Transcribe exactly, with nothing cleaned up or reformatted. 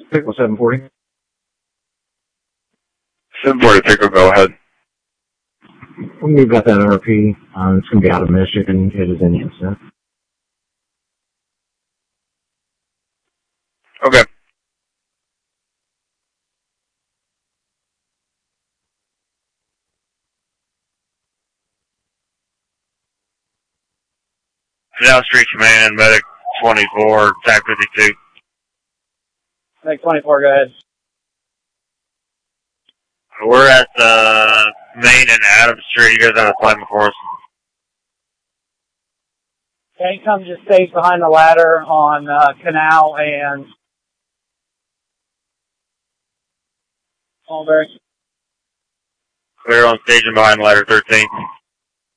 Pickle seven forty. seven forty Pickle, go ahead. We've got that R P. Um, it's going to be out of Michigan. It is any instant. Okay. Canal Street Command, Medic twenty-four, Tac fifty-two. Medic twenty-four, go ahead. We're at uh, Main and Adams Street. You guys have a assignment for us? Okay, come just stage behind the ladder on uh, Canal and Mulberry. Clear on station behind ladder thirteen.